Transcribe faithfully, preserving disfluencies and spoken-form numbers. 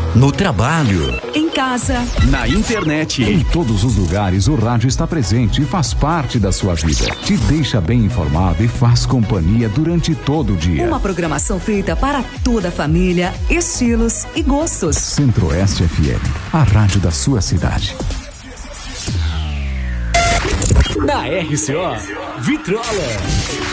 no trabalho, em casa, na internet. Em todos os lugares o rádio está presente e faz parte da sua vida. Te deixa bem informado e faz companhia durante todo o dia. Uma programação feita para toda a família, estilos e gostos. Centro-Oeste F M, a rádio da sua cidade. Na R C O, Vitrola.